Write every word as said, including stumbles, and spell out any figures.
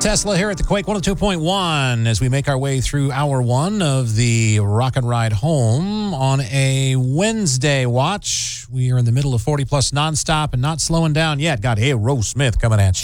Tesla here at the Quake one oh two point one as we make our way through hour one of the Rock and Ride Home on a Wednesday watch. We are in the middle of forty plus nonstop and not slowing down yet. Got Aerosmith coming at you.